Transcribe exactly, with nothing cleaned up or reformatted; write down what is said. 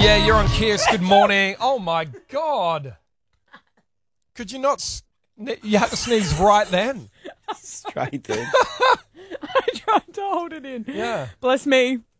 Yeah, you're on Kiss. Good morning. Oh, my God. Could you not... Sne- you had to sneeze right then. Straight in. I tried to hold it in. Yeah. Bless me.